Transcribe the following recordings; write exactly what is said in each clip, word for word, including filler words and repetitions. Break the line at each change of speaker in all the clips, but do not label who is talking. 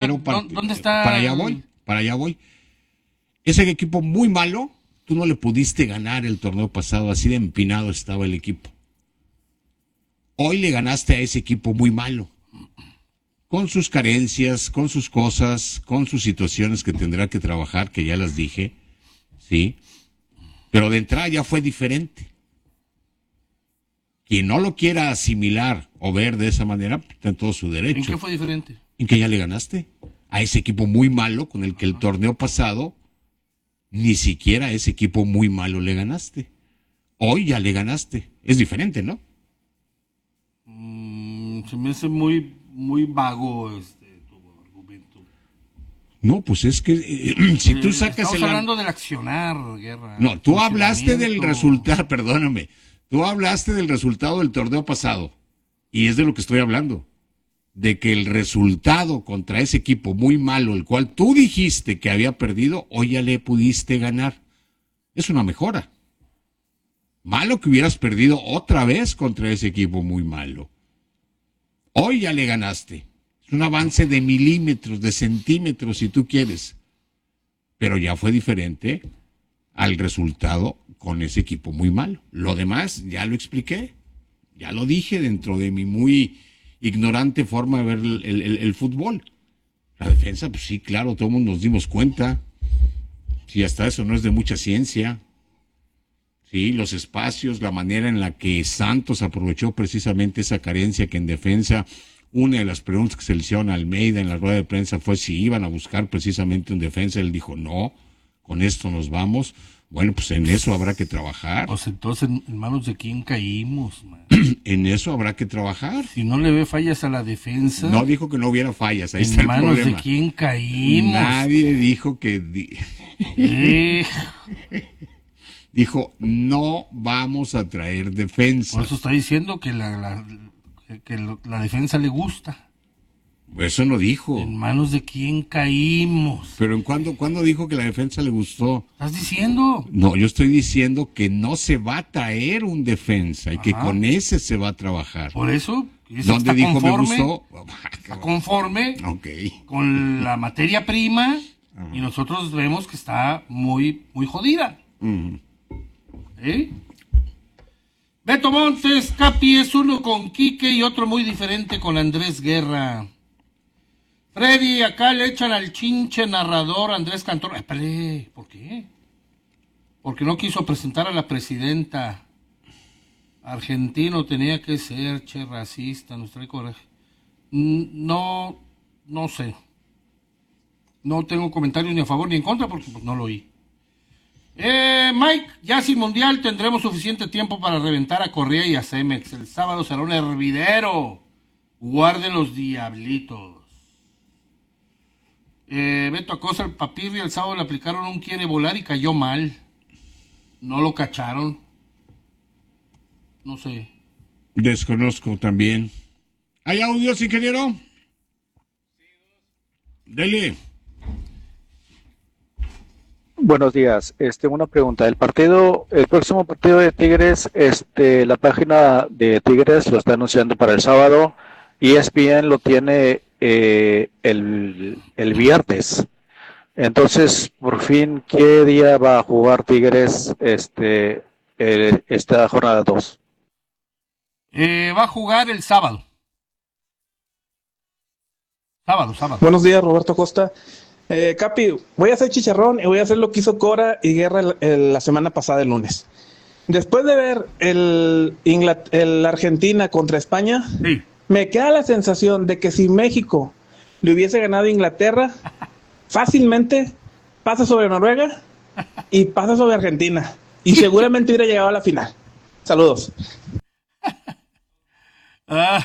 Pero para,
¿dónde está?
Para allá voy, para allá voy. Ese equipo muy malo, tú no le pudiste ganar el torneo pasado, así de empinado estaba el equipo. Hoy le ganaste a ese equipo muy malo, con sus carencias, con sus cosas, con sus situaciones que tendrá que trabajar, que ya las dije, sí, pero de entrada ya fue diferente. Quien no lo quiera asimilar o ver de esa manera, está en todo su derecho.
¿En qué fue diferente?
En que ya le ganaste a ese equipo muy malo con el que el torneo pasado ni siquiera a ese equipo muy malo le ganaste. Hoy ya le ganaste. Es diferente, ¿no?
Mm, se me hace muy, muy vago este tu argumento.
No, pues es que eh, si tú sacas
Estamos
el...
hablando del accionar, Guerra.
No, tú hablaste del
Funcionamiento.
resultado, perdóname. Tú hablaste del resultado del torneo pasado. Y es de lo que estoy hablando. De que el resultado contra ese equipo muy malo, el cual tú dijiste que había perdido, hoy ya le pudiste ganar. Es una mejora. Malo que hubieras perdido otra vez contra ese equipo muy malo. Hoy ya le ganaste. Es un avance de milímetros, de centímetros, si tú quieres. Pero ya fue diferente al resultado con ese equipo muy malo. Lo demás ya lo expliqué. Ya lo dije dentro de mi muy ignorante forma de ver el, el, el fútbol. La defensa, pues sí, claro, todos nos dimos cuenta. Sí, hasta eso no es de mucha ciencia. Sí, los espacios, la manera en la que Santos aprovechó precisamente esa carencia que en defensa, una de las preguntas que se le hicieron a Almeida en la rueda de prensa fue si iban a buscar precisamente un defensa. Él dijo, no, con esto nos vamos. Bueno, pues en eso habrá que trabajar.
Pues entonces, ¿en manos de quién caímos, man?
En eso habrá que trabajar.
Si no le ve fallas a la defensa.
No dijo que no hubiera fallas, ahí está
¿En
el
manos
problema.
de quién caímos?
Nadie dijo que... Di-
Eh,
dijo, no vamos a traer defensa.
por eso está diciendo que la, la, que lo- la defensa le gusta.
Eso no dijo.
¿En manos de quién caímos?
Pero ¿en cuándo, cuándo dijo que la defensa le gustó?
¿Estás diciendo?
No, yo estoy diciendo que no se va a traer un defensa y que
Ajá.
con ese se va a trabajar.
Por eso. dice que
¿Dónde
está
dijo me
conforme,
gustó?
está conforme
Ok.
con la materia prima y nosotros vemos que está muy, muy jodida.
Mm.
¿Eh? Beto Montes, Capi es uno con Quique y otro muy diferente con Andrés Guerra. Freddy, acá le echan al chinche narrador Andrés Cantor. Espérate, ¿por qué? Porque no quiso presentar a la presidenta. Argentino tenía que ser, che, racista, nos trae coraje. Mm, No, no sé. No tengo comentarios ni a favor ni en contra porque pues, no lo oí. Eh, Mike, ya sin mundial tendremos suficiente tiempo para reventar a Correa y a Cemex. El sábado será un hervidero. Guarden los diablitos. Eh, Beto Acosta, el Papirri, el sábado le aplicaron un quiere volar y cayó mal. No lo cacharon. No sé.
Desconozco también. ¿Hay audios, ingeniero? Dele.
Buenos días. Este, una pregunta. El partido, el próximo partido de Tigres, este, la página de Tigres lo está anunciando para el sábado. E S P N lo tiene eh, el, el viernes. Entonces, por fin, ¿qué día va a jugar Tigres este, eh, esta jornada dos?
Eh, va a jugar el sábado. Sábado, sábado.
Buenos días, Roberto Costa. Eh, Capi, voy a hacer chicharrón y voy a hacer lo que hizo Cora y Guerra el, el, la semana pasada, el lunes. Después de ver el, Inglat- el Argentina contra España,
Sí.
me queda la sensación de que si México le hubiese ganado a Inglaterra, fácilmente pasa sobre Noruega y pasa sobre Argentina. Y seguramente hubiera llegado a la final. Saludos.
Ah,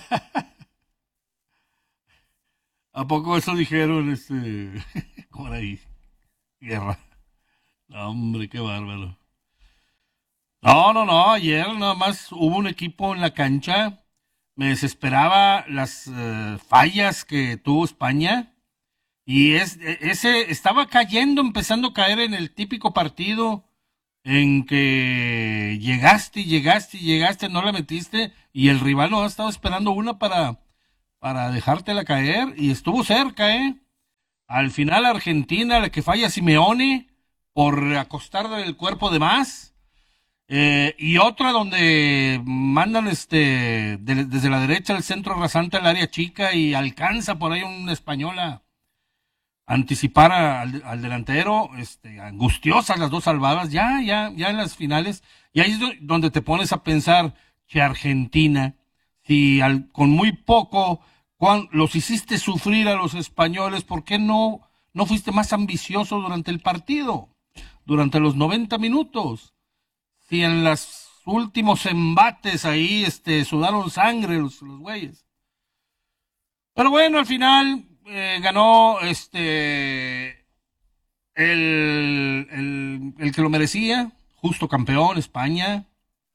¿a poco eso dijeron este por ahí? Guerra. No, hombre, qué bárbaro. No, no, no, ayer nada más hubo un equipo en la cancha. Me desesperaba las eh, fallas que tuvo España. Y es, ese estaba cayendo, empezando a caer en el típico partido en que llegaste y llegaste y llegaste, no la metiste y el rival no ha estado esperando una para, para dejártela caer y estuvo cerca, ¿eh? Al final Argentina, la que falla Simeone por acostar el cuerpo de más. Eh, y otra donde mandan este de, desde la derecha el centro rasante al área chica y alcanza por ahí una española anticipar a, al, al delantero, este, angustiosas las dos salvadas, ya, ya, ya en las finales, y ahí es donde te pones a pensar que Argentina, si al, con muy poco cuan, los hiciste sufrir a los españoles, ¿por qué no, no fuiste más ambicioso durante el partido? Durante los noventa minutos. Si en los últimos embates ahí este, sudaron sangre los, los güeyes. Pero bueno, al final eh, ganó este el, el, el que lo merecía, justo campeón, España.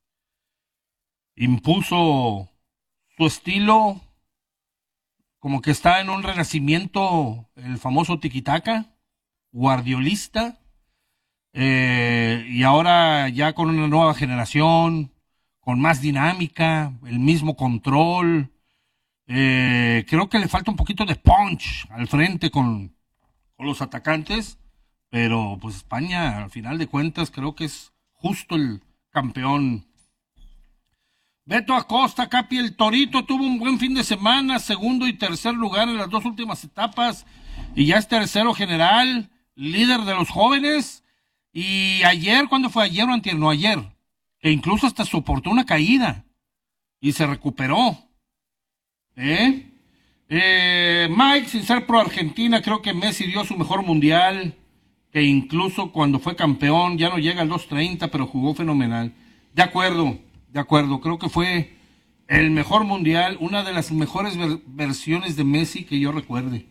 Impuso su estilo, como que está en un renacimiento, el famoso tiquitaca, guardiolista. Eh, y ahora ya con una nueva generación, con más dinámica, el mismo control, eh, creo que le falta un poquito de punch al frente con, con los atacantes, pero pues España al final de cuentas creo que es justo el campeón. Beto Acosta, Capi, el Torito tuvo un buen fin de semana, segundo y tercer lugar en las dos últimas etapas, y ya es tercero general, líder de los jóvenes. Y ayer, ¿cuándo fue? Ayer o antier, no ayer, que incluso hasta soportó una caída y se recuperó. ¿Eh? Eh, Mike, sin ser pro Argentina, creo que Messi dio su mejor mundial, que incluso cuando fue campeón ya no llega al dos treinta, pero jugó fenomenal. De acuerdo, de acuerdo, creo que fue el mejor mundial, una de las mejores ver- versiones de Messi que yo recuerde.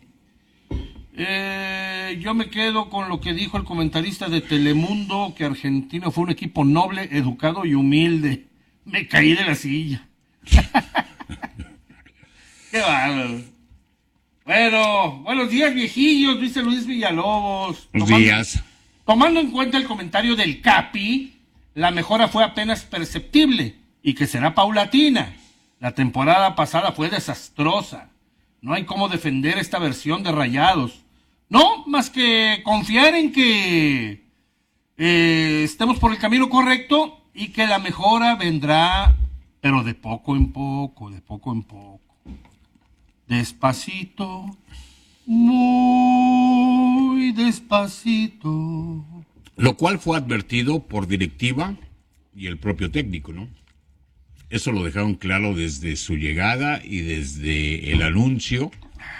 Eh, yo me quedo con lo que dijo el comentarista de Telemundo, que Argentina fue un equipo noble, educado y humilde. Me caí de la silla. Qué bárbaro. Bueno, buenos días, viejillos, dice Luis Villalobos.
Buenos
Tomando,
días.
tomando en cuenta el comentario del Capi, la mejora fue apenas perceptible y que será paulatina. La temporada pasada fue desastrosa. No hay cómo defender esta versión de Rayados. No, más que confiar en que eh, estemos por el camino correcto y que la mejora vendrá, pero de poco en poco, de poco en poco. Despacito, muy despacito.
Lo cual fue advertido por directiva y el propio técnico, ¿no? Eso lo dejaron claro desde su llegada y desde el anuncio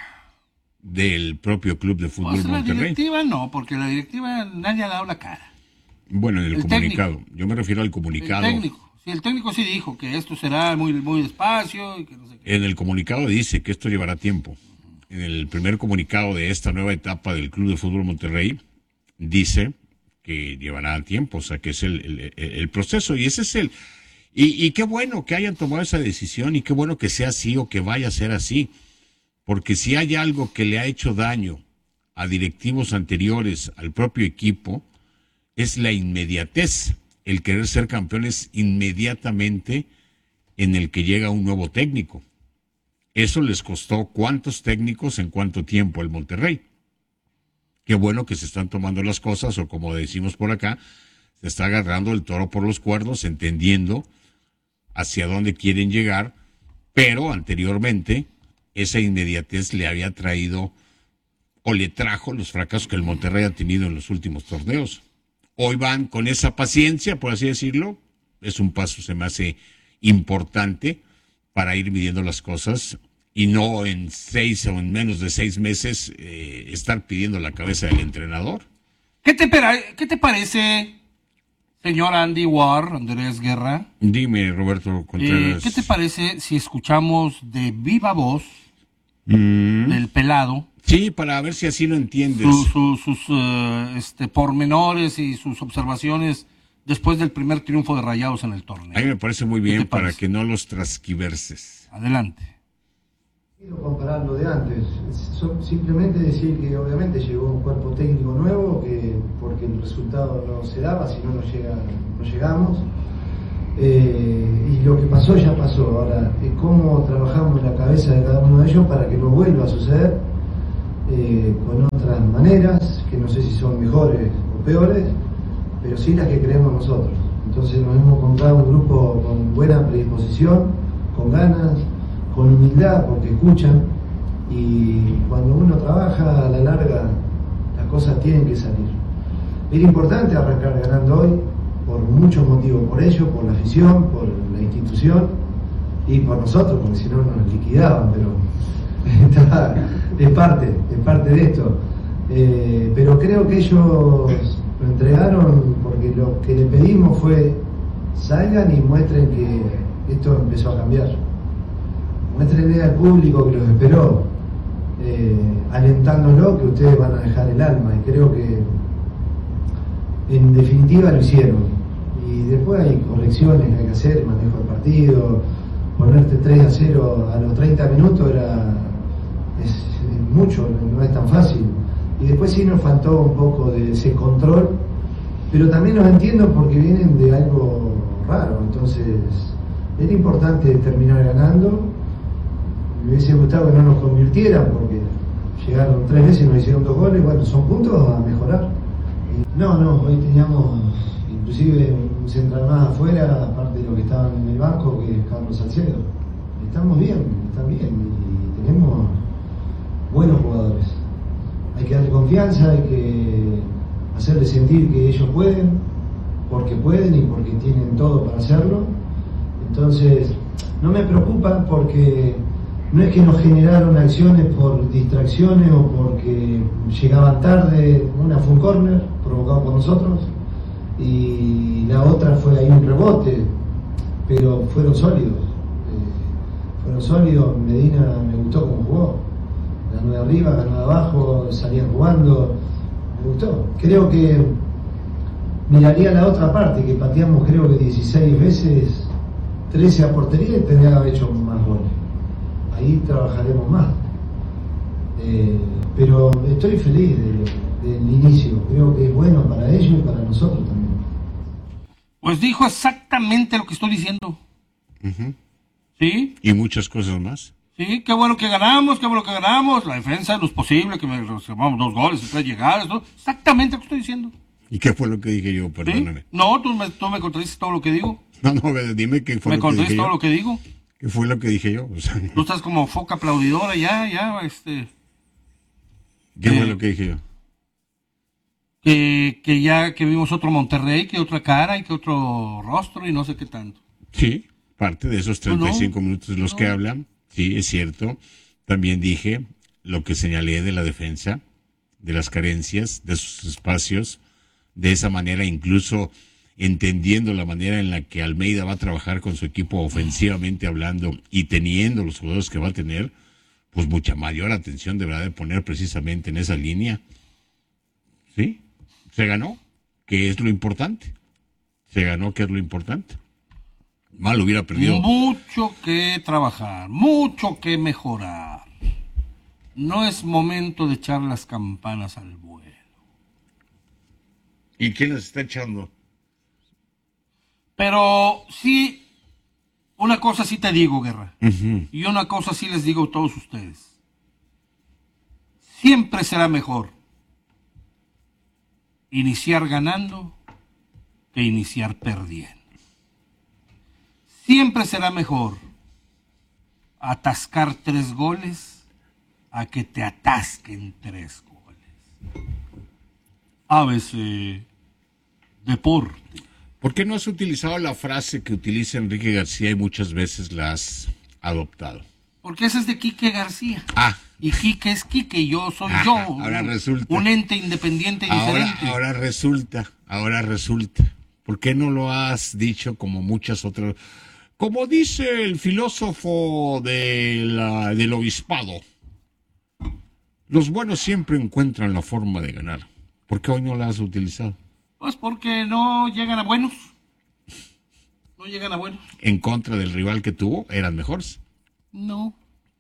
del propio Club de Fútbol
Pues la
Monterrey.
directiva no, porque la directiva nadie ha dado la cara.
Bueno, en el,
El
comunicado.
técnico.
Yo me refiero al comunicado.
El técnico, sí, el técnico sí dijo que esto será muy, muy despacio y que no sé qué.
En el comunicado dice que esto llevará tiempo. En el primer comunicado de esta nueva etapa del Club de Fútbol Monterrey dice que llevará tiempo, o sea que es el, el, el proceso y ese es el... Y, y qué bueno que hayan tomado esa decisión y qué bueno que sea así o que vaya a ser así, porque si hay algo que le ha hecho daño a directivos anteriores, al propio equipo, es la inmediatez, el querer ser campeones inmediatamente en el que llega un nuevo técnico. Eso les costó cuántos técnicos en cuánto tiempo al Monterrey. Qué bueno que se están tomando las cosas, o como decimos por acá, se está agarrando el toro por los cuernos, entendiendo hacia dónde quieren llegar, pero anteriormente esa inmediatez le había traído o le trajo los fracasos que el Monterrey ha tenido en los últimos torneos. Hoy van con esa paciencia, por así decirlo, es un paso, se me hace importante para ir midiendo las cosas y no en seis o en menos de seis meses eh, estar pidiendo la cabeza del entrenador.
¿Qué te, ¿Qué te parece, señor Andy War, Andrés Guerra?
Dime, Roberto Contreras.
Eh, ¿Qué te parece si escuchamos de viva voz
Mm.
del pelado
Sí, para ver si así lo entiendes.
su, su, sus uh, este, pormenores y sus observaciones después del primer triunfo de Rayados en el torneo?
A mí me parece muy
¿Qué
bien
te
para
parece?
que no los transquiverses.
Adelante.
Comparar lo de antes, So- simplemente decir que obviamente llegó un cuerpo técnico nuevo, que porque el resultado no se daba, si no, no, llega, no llegamos. Eh, y lo que pasó ya pasó. Ahora, eh, cómo trabajamos la cabeza de cada uno de ellos para que no vuelva a suceder eh, con otras distintas maneras, que no sé si son mejores o peores, pero sí las que creemos nosotros. Entonces nos hemos encontrado un grupo con buena predisposición, con ganas, con humildad, porque escuchan, y cuando uno trabaja a la larga, las cosas tienen que salir. Era importante arrancar ganando hoy, por muchos motivos, por ellos, por la afición, por la institución y por nosotros, porque si no nos liquidaban, pero es parte, es parte de esto. Eh, pero creo que ellos lo entregaron porque lo que le pedimos fue salgan y muestren que esto empezó a cambiar. Muéstrenle al público que los esperó, eh, alentándolo que ustedes van a dejar el alma, y creo que en definitiva lo hicieron. Y después hay correcciones que hay que hacer, manejo del partido, ponerte tres a cero a los treinta minutos era es, es mucho, no es tan fácil. Y después sí nos faltó un poco de ese control, pero también los entiendo porque vienen de algo raro, entonces era importante terminar ganando. Me hubiese gustado que no nos convirtieran porque llegaron tres veces y nos hicieron dos goles, bueno, son puntos a mejorar. No, no, hoy teníamos inclusive un central más afuera, aparte de los que estaban en el banco, que es Carlos Salcedo. Estamos bien, están bien, y tenemos buenos jugadores. Hay que darle confianza, hay que hacerles sentir que ellos pueden, porque pueden y porque tienen todo para hacerlo. Entonces, no me preocupa porque no es que nos generaron acciones por distracciones o porque llegaban tarde. Una fue un córner provocado por nosotros y la otra fue ahí un rebote, pero fueron sólidos. Eh, fueron sólidos. Medina me gustó cómo jugó. Ganó de arriba, ganó de abajo, salían jugando. Me gustó. Creo que miraría la otra parte, que pateamos creo que dieciséis veces, trece a portería y tendría que haber hecho más goles. Ahí trabajaremos más. Eh, pero estoy feliz de, del inicio. Creo que es bueno para ellos y para nosotros también.
Pues dijo exactamente lo que estoy diciendo.
Uh-huh.
¿Sí?
Y muchas cosas más.
Sí, qué bueno que ganamos, qué bueno que ganamos. La defensa no es posible, que me recibamos dos goles y tres llegadas. ¿No? Exactamente lo que estoy diciendo.
¿Y qué fue lo que dije yo? Perdóname.
¿Sí? No, tú me, tú me contradices todo lo que digo.
No, no, dime qué fue
me
lo que dije
contradices todo
yo.
lo que digo.
¿Qué fue lo que dije yo? O sea,
Tú estás como foca aplaudidora, ya, ya, este...
¿Qué
eh,
fue lo que dije yo?
Que, que ya que vimos otro Monterrey, que otra cara y que otro rostro y no sé qué tanto.
Sí, parte de esos treinta y cinco
no,
minutos de los
no.
que hablan. Sí, es cierto. También dije lo que señalé de la defensa, de las carencias, de sus espacios, de esa manera incluso entendiendo la manera en la que Almeida va a trabajar con su equipo ofensivamente hablando y teniendo los jugadores que va a tener, pues mucha mayor atención deberá de poner precisamente en esa línea. ¿Sí? Se ganó, que es lo importante. Se ganó, que es lo importante. Mal hubiera perdido.
Mucho que trabajar, mucho que mejorar. No es momento de echar las campanas al vuelo.
¿Y quién las está echando?
Pero sí, una cosa sí te digo, Guerra.
Uh-huh.
Y una cosa sí les digo a todos ustedes. Siempre será mejor iniciar ganando que iniciar perdiendo. Siempre será mejor atascar tres goles a que te atasquen tres goles. A B C Deporte.
¿Por qué no has utilizado la frase que utiliza Enrique García y muchas veces la has adoptado?
Porque ese es de Quique García.
Ah.
Y Quique es Quique, yo soy
Ah,
yo.
ahora
un,
resulta.
Un ente independiente y
Ahora,
diferente.
ahora resulta, ahora resulta. ¿Por qué no lo has dicho como muchas otras? Como dice el filósofo de la, del obispado, los buenos siempre encuentran la forma de ganar. ¿Por qué hoy no la has utilizado?
Pues porque no llegan a buenos. No llegan a buenos.
En contra del rival que tuvo, eran mejores.
No.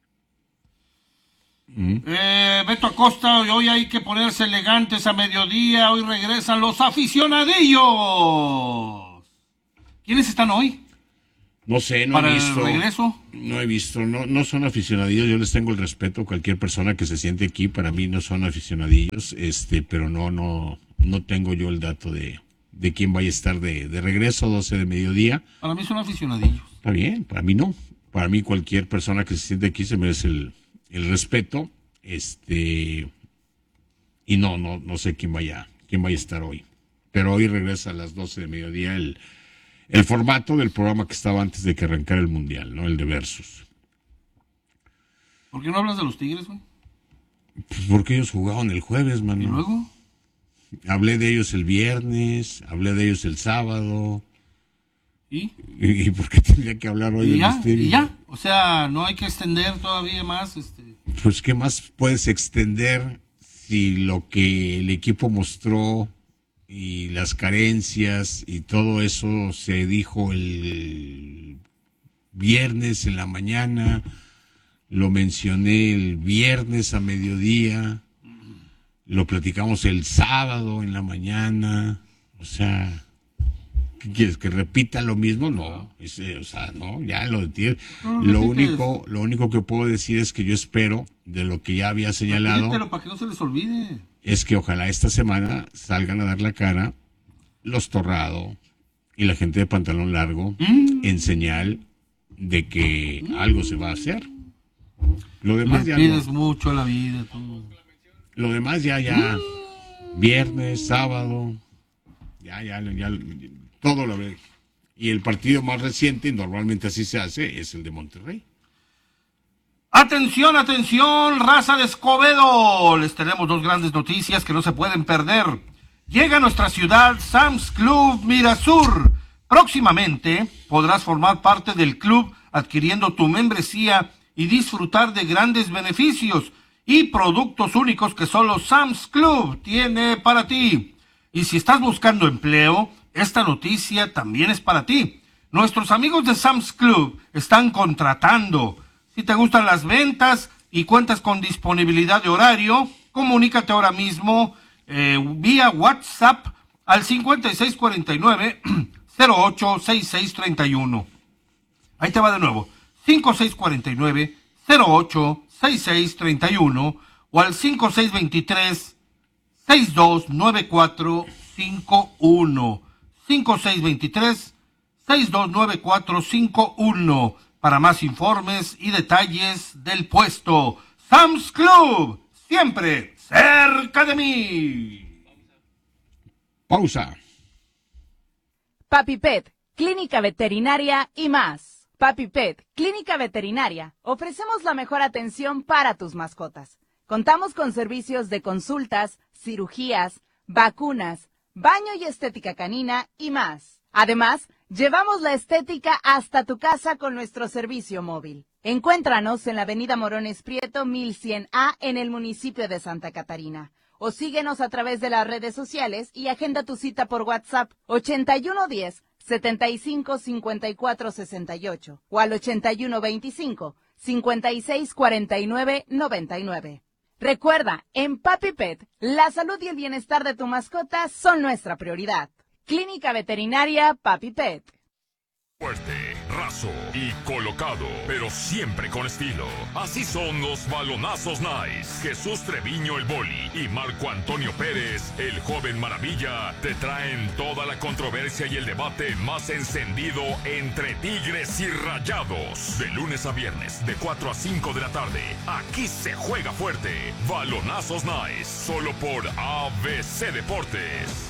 Mm.
Eh, Beto Acosta, hoy hay que ponerse elegantes a mediodía. Hoy regresan los aficionadillos. ¿Quiénes están hoy?
No sé, no
para
he visto.
el regreso.
No he visto, no, no son aficionadillos, yo les tengo el respeto a cualquier persona que se siente aquí, para mí no son aficionadillos, este, pero no, no, no tengo yo el dato de, de quién vaya a estar de, de regreso, doce de mediodía.
Para mí son aficionadillos.
Está bien, para mí no. Para mí cualquier persona que se siente aquí se merece el, el respeto, este, y no, no, no sé quién vaya, quién vaya a estar hoy. Pero hoy regresa a las doce de mediodía el, el formato del programa que estaba antes de que arrancara el Mundial, ¿no? El de Versus.
¿Por qué no hablas de los Tigres, güey?
Pues porque ellos jugaban el jueves, mano.
¿Y luego?
Hablé de ellos el viernes, hablé de ellos el sábado.
¿Y?
¿Y, y por qué tendría que hablar hoy
¿Y
de
ya?
los Tigres?
¿Y ya? O sea, no hay que extender todavía más, este...
Pues, ¿qué más puedes extender si lo que el equipo mostró y las carencias y todo eso se dijo el viernes en la mañana, lo mencioné el viernes a mediodía, lo platicamos el sábado en la mañana, o sea, ¿qué quieres? ¿Que repita lo mismo? No, ese, o sea, no, ya lo de Tigres.
No,
lo
repites.
único, lo único que puedo decir es que yo espero, de lo que ya había señalado,
Repítelo para que no se les olvide.
es que ojalá esta semana salgan a dar la cara los Torrado y la gente de pantalón largo
Mm.
en señal de que algo se va a hacer. Lo demás
Le
ya
pides
no.
mucho a la vida, tú.
Lo demás ya, ya, viernes, sábado, ya, ya, ya, todo lo ve. Y el partido más reciente, normalmente así se hace, es el de Monterrey.
Atención, atención, raza de Escobedo. Les tenemos dos grandes noticias que no se pueden perder. Llega a nuestra ciudad Sam's Club Mirasur. Próximamente podrás formar parte del club adquiriendo tu membresía y disfrutar de grandes beneficios y productos únicos que solo Sam's Club tiene para ti. Y si estás buscando empleo, esta noticia también es para ti. Nuestros amigos de Sam's Club están contratando. Si te gustan las ventas y cuentas con disponibilidad de horario, comunícate ahora mismo eh, vía WhatsApp al cincuenta y seis cuarenta y nueve, cero ocho sesenta y seis treinta y uno. Ahí te va de nuevo, cincuenta y seis cuarenta y nueve, cero ocho sesenta y seis treinta y uno o al cincuenta y seis veintitrés, sesenta y dos noventa y cuatro cincuenta y uno. cincuenta y seis veintitrés, sesenta y dos noventa y cuatro cincuenta y uno. Para más informes y detalles del puesto. Sam's Club, siempre cerca de mí.
Pausa.
Papi Pet, Clínica Veterinaria y más. Papi Pet, Clínica Veterinaria. Ofrecemos la mejor atención para tus mascotas. Contamos con servicios de consultas, cirugías, vacunas, baño y estética canina y más. Además, llevamos la estética hasta tu casa con nuestro servicio móvil. Encuéntranos en la avenida Morones Prieto mil cien A en el municipio de Santa Catarina. O síguenos a través de las redes sociales y agenda tu cita por WhatsApp ochenta y uno diez, setenta y cinco cincuenta y cuatro sesenta y ocho o al ochenta y uno veinticinco, cincuenta y seis cuarenta y nueve noventa y nueve. Recuerda, en Papi Pet, la salud y el bienestar de tu mascota son nuestra prioridad. Clínica Veterinaria Papi Pet.
Fuerte, raso y colocado, pero siempre con estilo. Así son los balonazos Nice. Jesús Treviño el Boli y Marco Antonio Pérez, el joven maravilla, te traen toda la controversia y el debate más encendido entre Tigres y Rayados. De lunes a viernes, de cuatro a cinco de la tarde, aquí se juega fuerte. Balonazos Nice, solo por A B C Deportes.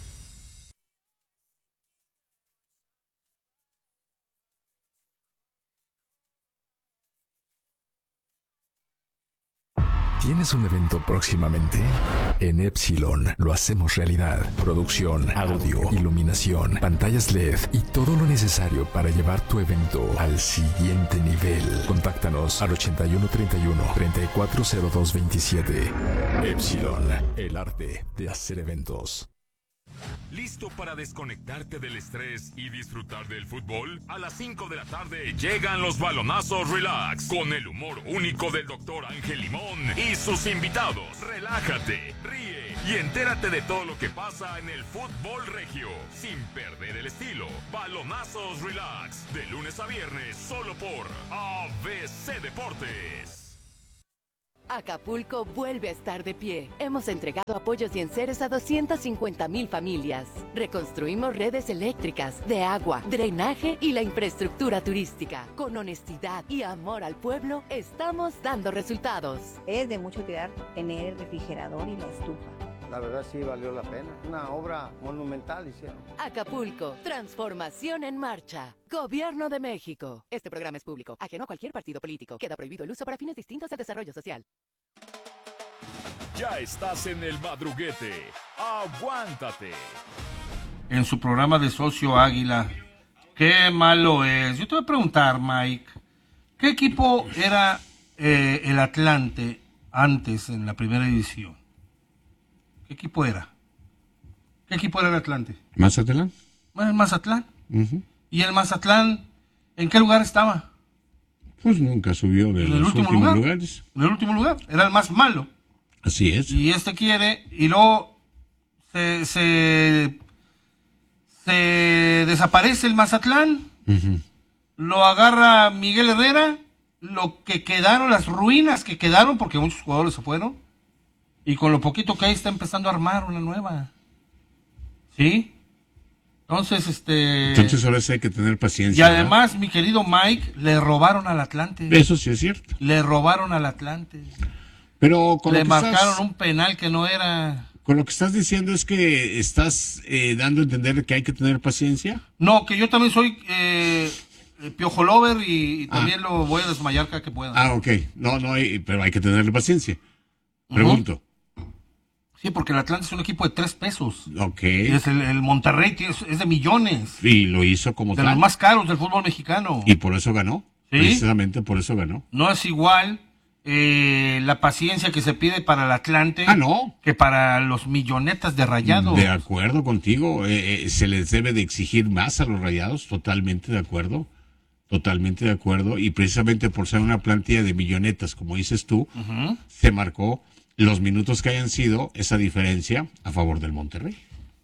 ¿Tienes un evento próximamente? En Epsilon lo hacemos realidad. Producción, audio, iluminación, pantallas L E D y todo lo necesario para llevar tu evento al siguiente nivel. Contáctanos al ochenta y uno treinta y uno, treinta y cuatro cero dos veintisiete. Epsilon, el arte de hacer eventos.
¿Listo para desconectarte del estrés y disfrutar del fútbol? A las cinco de la tarde llegan los balonazos relax con el humor único del doctor Ángel Limón y sus invitados. Relájate, ríe y entérate de todo lo que pasa en el fútbol regio sin perder el estilo. Balonazos relax de lunes a viernes solo por A B C Deportes.
Acapulco vuelve a estar de pie. Hemos entregado apoyos y enseres a doscientas cincuenta mil familias. Reconstruimos redes eléctricas, de agua, drenaje y la infraestructura turística. Con honestidad y amor al pueblo, estamos dando resultados.
Es de mucho cuidar tener el refrigerador y la estufa.
La verdad sí valió la pena. Una obra monumental hicieron.
Acapulco, transformación en marcha. Gobierno de México. Este programa es público, ajeno a cualquier partido político. Queda prohibido el uso para fines distintos de desarrollo social.
Ya estás en el madruguete. Aguántate.
En su programa de Socio Águila. Qué malo es. Yo te voy a preguntar, Mike, ¿qué equipo era eh, el Atlante antes en la primera división? ¿Qué equipo era? ¿Qué equipo era el Atlante?
¿Mazatlán?
Bueno, el Mazatlán.
Uh-huh.
¿Y el Mazatlán en qué lugar estaba?
Pues nunca subió de
¿En
los
el último
últimos
lugar?
lugares.
En el último lugar. Era el más malo.
Así es.
Y este quiere, y luego se, se, se desaparece el Mazatlán.
Uh-huh.
Lo agarra Miguel Herrera. Lo que quedaron, las ruinas que quedaron, porque muchos jugadores se fueron. Y con lo poquito que hay está empezando a armar una nueva. ¿Sí? Entonces, este...
Entonces ahora sí hay que tener paciencia.
Y además, ¿verdad? Mi querido Mike, le robaron al Atlante.
Eso sí es cierto.
Le robaron al Atlante.
Pero con
le
lo que
marcaron
estás,
un penal que no era...
Con lo que estás diciendo es que estás eh, dando a entender que hay que tener paciencia.
No, que yo también soy eh, Piojo Lover y, y también ah. lo voy a desmayar cada que pueda.
Ah, ok. No, no, hay, pero hay que tenerle paciencia. Pregunto. Uh-huh.
Sí, porque el Atlante es un equipo de tres pesos.
Ok.
Y es el, el Monterrey es, es de millones.
Y lo hizo como
de
tal.
De los más caros del fútbol mexicano.
Y por eso ganó.
¿Sí?
Precisamente por eso ganó.
No es igual eh, la paciencia que se pide para el Atlante.
Ah, no.
Que para los millonetas de Rayados.
De acuerdo contigo. Eh, eh, se les debe de exigir más a los Rayados. Totalmente de acuerdo. Totalmente de acuerdo. Y precisamente por ser una plantilla de millonetas, como dices tú, uh-huh. se marcó los minutos que hayan sido esa diferencia a favor del Monterrey.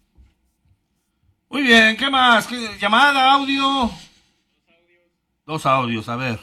Muy bien, ¿qué más? ¿Qué, llamada, audio? Dos audios, a ver.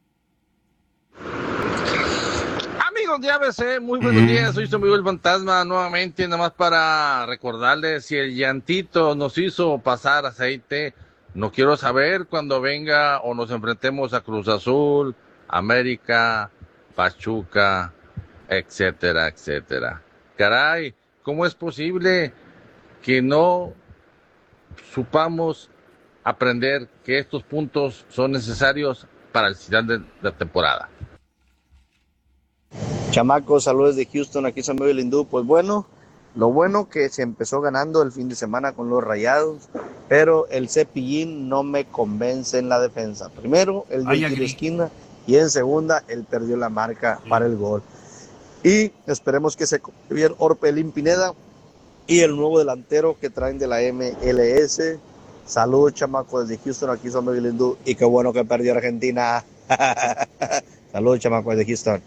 Amigos de A B C, muy buenos mm. días, soy su amigo el Fantasma, nuevamente, nada más para recordarles, si el llantito nos hizo pasar aceite, no quiero saber cuando venga o nos enfrentemos a Cruz Azul, América, Pachuca, etcétera, etcétera. Caray, ¿cómo es posible que no supamos aprender que estos puntos son necesarios para el final de la temporada?
Chamacos, saludos de Houston, aquí San Miguel Hindú. Pues bueno, lo bueno que se empezó ganando el fin de semana con los Rayados, pero el Cepillín no me convence en la defensa. Primero, el de la esquina, y en segunda, él perdió la marca sí. para el gol. Y esperemos que se bien Orpelín Pineda y el nuevo delantero que traen de la M L S. Saludos, chamacos, desde Houston, aquí son Miguel Hindú. Y qué bueno que perdió Argentina. Saludos, chamacos, de Houston.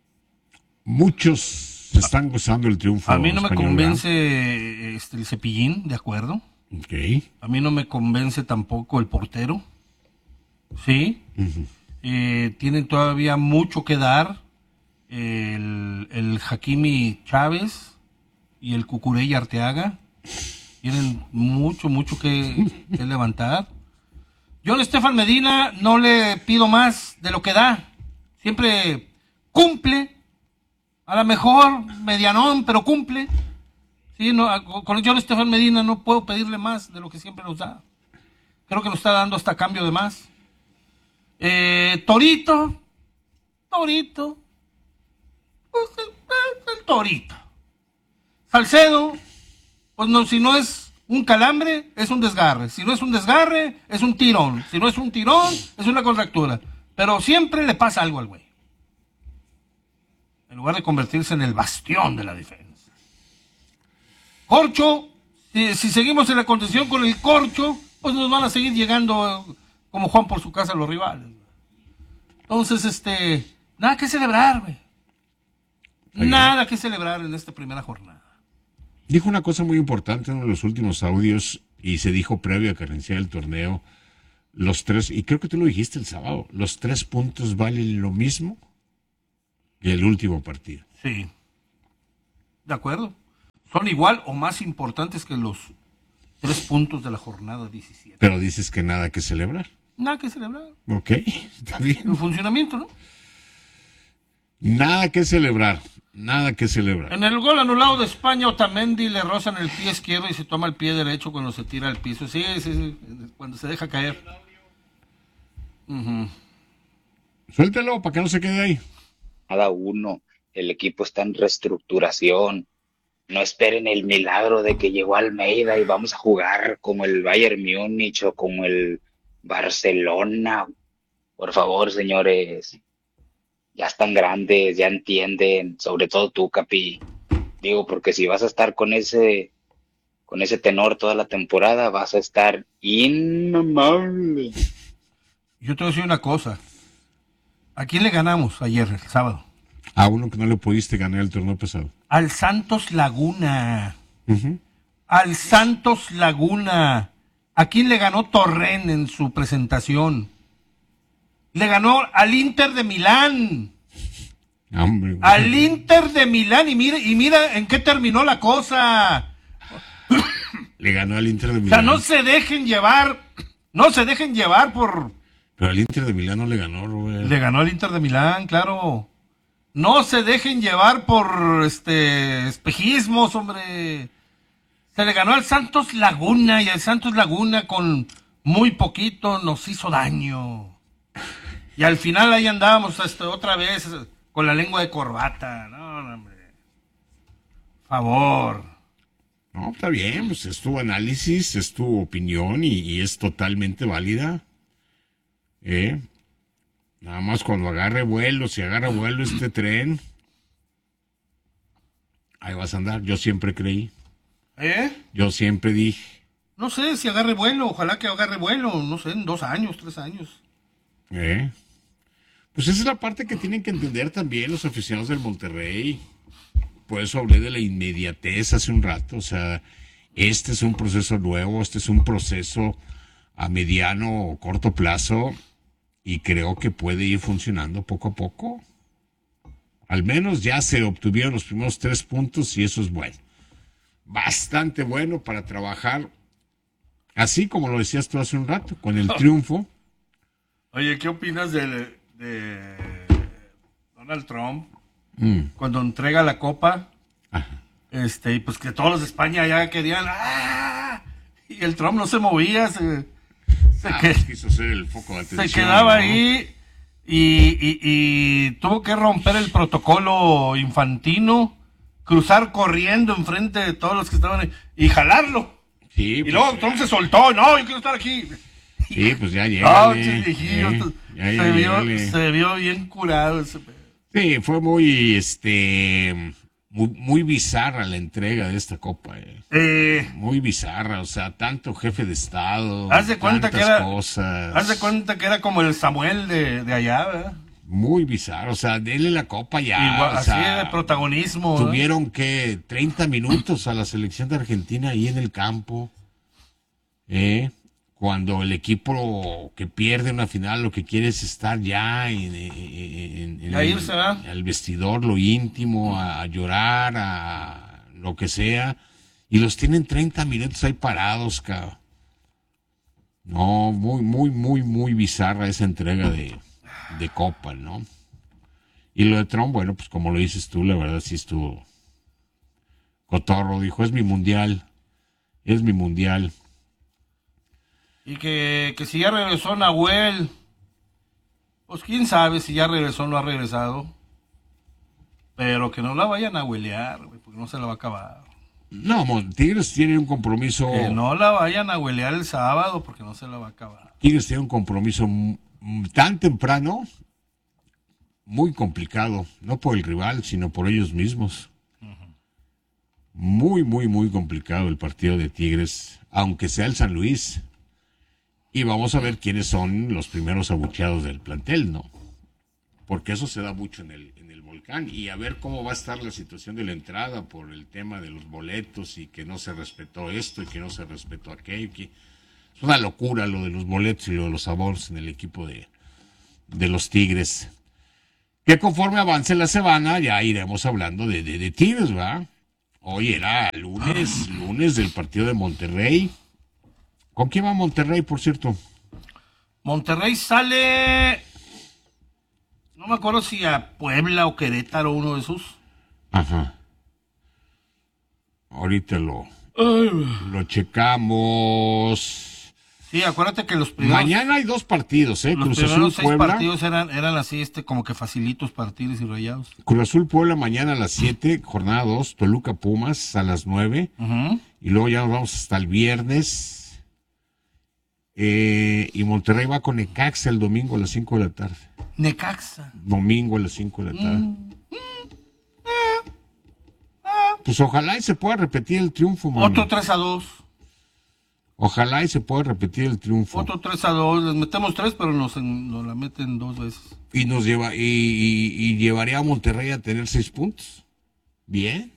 Muchos están gozando el triunfo.
A mí no me convence este, el Cepillín, ¿de acuerdo?
Okay.
A mí no me convence tampoco el portero. ¿Sí? Uh-huh. Eh, tienen todavía mucho que dar. El, el Hakimi Chávez y el Cucurella Arteaga tienen mucho, mucho que, que levantar. Yo al Estefan Medina no le pido más de lo que da. Siempre cumple. A lo mejor medianón, pero cumple. Sí, no, con el John Estefan Medina no puedo pedirle más de lo que siempre nos da. Creo que nos está dando hasta cambio de más. Eh, Torito. Torito. Pues el, el Torito. Salcedo, pues no, si no es un calambre, es un desgarre. Si no es un desgarre, es un tirón. Si no es un tirón, es una contractura. Pero siempre le pasa algo al güey. En lugar de convertirse en el bastión de la defensa. Corcho Si, si seguimos en la contención con el corcho, pues nos van a seguir llegando eh, como Juan por su casa los rivales. Entonces, este, nada que celebrar, güey. Nada que celebrar en esta primera jornada.
Dijo una cosa muy importante en uno de los últimos audios y se dijo previo a que iniciara el torneo, los tres, y creo que tú lo dijiste el sábado, los tres puntos valen lo mismo que el último partido.
Sí. De acuerdo. Son igual o más importantes que los tres puntos de la jornada diecisiete.
Pero dices que nada que celebrar.
Nada que celebrar.
Ok, está bien.
En funcionamiento, ¿no?
Nada que celebrar. Nada que celebrar.
En el gol anulado de España, Otamendi le rozan el pie izquierdo y se toma el pie derecho cuando se tira al piso. Sí, sí, sí, cuando se deja caer. Uh-huh.
Suéltelo para que no se quede ahí.
Cada uno, el equipo está en reestructuración. No esperen el milagro de que llegó Almeida y vamos a jugar como el Bayern Múnich o como el Barcelona. Por favor, señores. Ya están grandes, ya entienden, sobre todo tú, Capi. Digo, porque si vas a estar con ese con ese tenor toda la temporada, vas a estar inmamable.
Yo te voy a decir una cosa. ¿A quién le ganamos ayer, el sábado?
A uno que no le pudiste ganar el torneo pasado.
Al Santos Laguna.
Uh-huh.
Al Santos Laguna. ¿A quién le ganó Torren en su presentación? Le ganó al Inter de Milán.
Hombre,
al Inter de Milán. Y mira, y mira en qué terminó la cosa.
Le ganó al Inter de Milán.
O sea, no se dejen llevar. No se dejen llevar por...
Pero al Inter de Milán no le ganó, Robert.
Le ganó al Inter de Milán, claro. No se dejen llevar por este espejismos, hombre. Se le ganó al Santos Laguna y al Santos Laguna con muy poquito nos hizo daño. Y al final ahí andábamos este, otra vez con la lengua de corbata. No, no, hombre. Favor.
No, está bien, pues es tu análisis, es tu opinión y, y es totalmente válida. ¿Eh? Nada más cuando agarre vuelo, si agarra vuelo este tren, ahí vas a andar. Yo siempre creí.
¿Eh?
Yo siempre dije.
No sé si agarre vuelo, ojalá que agarre vuelo, no sé, en dos años, tres años.
¿Eh? Pues esa es la parte que tienen que entender también los aficionados del Monterrey. Por eso hablé de la inmediatez hace un rato. O sea, este es un proceso nuevo, este es un proceso a mediano o corto plazo y creo que puede ir funcionando poco a poco. Al menos ya se obtuvieron los primeros tres puntos y eso es bueno. Bastante bueno para trabajar, así como lo decías tú hace un rato, con el triunfo.
Oye, ¿qué opinas de, de Donald Trump?
Mm.
Cuando entrega la copa,
Ajá.
este, y pues que todos los de España ya querían, ¡ah! Y el Trump no se movía, se, se,
ah,
que,
pues quiso ser el foco de atención,
se quedaba
¿no?
ahí y, y, y tuvo que romper el protocolo infantino, cruzar corriendo enfrente de todos los que estaban ahí y jalarlo.
Sí,
y
pues,
luego Trump se soltó, no, yo quiero estar aquí.
Sí, pues ya
No,
llegale,
viejillo,
eh, ya, ya
se, vio,
llegale.
se vio bien curado ese pedo.
Sí, fue muy, este, muy, muy bizarra la entrega de esta copa. Eh.
Eh,
muy bizarra, o sea, tanto jefe de Estado,
haz de cuenta que
tantas
era,
cosas.
haz de cuenta que era como el Samuel de, de allá, ¿verdad?
Muy bizarro, o sea, denle la copa ya.
Igual,
o
así
sea,
de protagonismo. ¿eh?
Tuvieron que treinta minutos a la selección de Argentina ahí en el campo. Eh, cuando el equipo que pierde una final lo que quiere es estar ya en, en, en
Ya irse, ¿verdad?
el vestidor, lo íntimo, a, a llorar, a lo que sea. Y los tienen treinta minutos ahí parados, cabrón. No, muy, muy, muy, muy bizarra esa entrega de, de copa, ¿no? Y lo de Trump, bueno, pues como lo dices tú, la verdad sí estuvo cotorro. Dijo, es mi mundial, es mi mundial.
Y que, que si ya regresó Nahuel, pues quién sabe si ya regresó o no ha regresado. Pero que no la vayan a huelear, güey, porque no se la va a acabar.
No, Tigres tiene un compromiso.
Que no la vayan a huelear el sábado porque no se la va a acabar.
Tigres tiene un compromiso m- m- tan temprano, muy complicado, no por el rival, sino por ellos mismos. Uh-huh. muy, muy, muy complicado el partido de Tigres, aunque sea el San Luis. Y vamos a ver quiénes son los primeros abucheados del plantel, ¿no? Porque eso se da mucho en el, en el Volcán. Y a ver cómo va a estar la situación de la entrada por el tema de los boletos y que no se respetó esto y que no se respetó aquello. Que es una locura lo de los boletos y lo de los sabores en el equipo de, de los Tigres. Que conforme avance la semana ya iremos hablando de, de, de Tigres, ¿verdad? Hoy era lunes, lunes del partido de Monterrey. ¿Con quién va Monterrey, por cierto?
Monterrey sale, no me acuerdo si a Puebla o Querétaro, uno de esos.
Ajá. Ahorita lo, lo checamos.
Sí, acuérdate que los primeros...
Mañana hay dos partidos, ¿eh?
Los
Cruz
primeros
Azul,
seis
Puebla.
partidos eran, eran así, este, como que facilitos para Tigres y Rayados.
Cruz Azul, Puebla, mañana a las siete, jornada dos. Toluca, Pumas a las nueve.
Uh-huh.
Y luego ya nos vamos hasta el viernes. Eh, y Monterrey va con Necaxa el domingo a las cinco de la tarde.
Necaxa.
Domingo a las cinco de la tarde.
Mm.
Pues ojalá y se pueda repetir el triunfo, mano.
Otro tres a dos.
Ojalá y se pueda repetir el triunfo.
Otro tres a dos. Les metemos tres, pero nos, en- nos la meten dos veces.
Y nos lleva, y, y- y llevaría a Monterrey a tener seis puntos. Bien.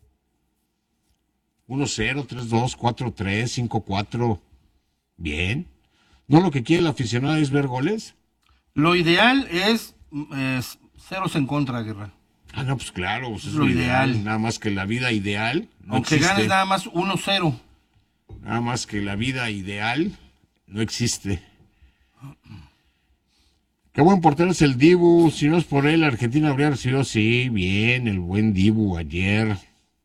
uno cero, tres dos, cuatro tres, cinco cuatro. Bien. ¿No lo que quiere el aficionado es ver goles?
Lo ideal es, es ceros en contra, Guerra.
Ah, no, pues claro, pues es
Lo
lo ideal.
ideal.
Nada más que la vida ideal no
Aunque
existe.
ganes nada más uno cero.
Nada más que la vida ideal no existe. Qué buen portero es el Dibu. Si no es por él, Argentina habría recibido, sí, bien, el buen Dibu ayer.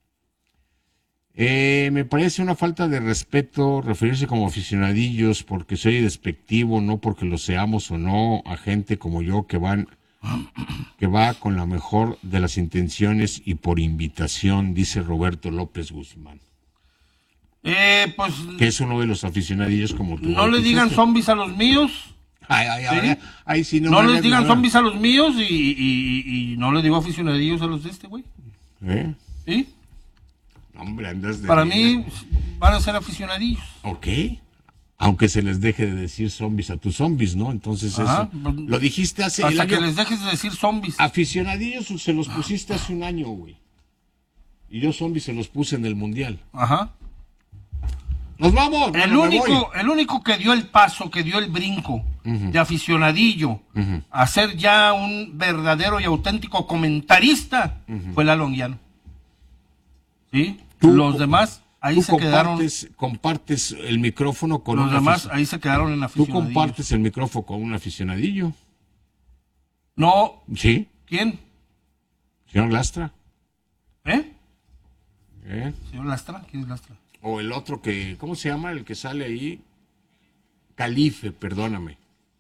Eh, me parece una falta de respeto referirse como aficionadillos porque soy despectivo, no porque lo seamos o no, a gente como yo que van que va con la mejor de las intenciones y por invitación, dice Roberto López Guzmán.
Eh, pues
Que es uno de los aficionadillos como tú.
no les digan zombies a los míos.
Ay, ay,
¿Sí?
ay, ay, sí, no
No
me
les
hagas
digan
nada.
zombies a los míos y, y, y- y no les digo aficionadillos a los de este, güey.
¿Eh?
¿Sí?
Hombre, andas de...
Para mí van a ser aficionadillos.
Ok. Aunque se les deje de decir zombies a tus zombies, ¿no? Entonces
Ajá,
eso...
pues,
Lo dijiste hace...
Hasta
el
que
año-
les dejes de decir zombies.
Aficionadillos se los pusiste hace un año, güey. Y yo zombies se los puse en el Mundial.
Ajá.
¡Nos vamos!
El
Bueno, me voy.
único, el único que dio el paso, que dio el brinco
Ujú.
de aficionadillo
Ujú.
a ser ya un verdadero y auténtico comentarista
Ujú.
fue Lalo Anguiano. ¿Sí?
Tú-
Los demás ahí
Tú
se quedaron.
compartes, compartes el micrófono con
Los
un
demás
afici-
ahí se quedaron en
Tú
aficionadillos.
compartes el micrófono con un aficionadillo.
No.
¿Sí?
¿Quién?
Señor Lastra.
¿Eh?
¿Eh?
¿Señor Lastra? ¿Quién es Lastra?
O el otro que, ¿cómo se llama? El que sale ahí. Calife, perdóname.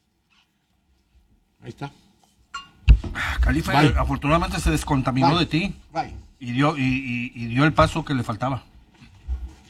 Ahí está.
Califa
Bye.
afortunadamente se descontaminó
Bye.
de ti
Bye.
y dio, y, y- y dio el paso que le faltaba.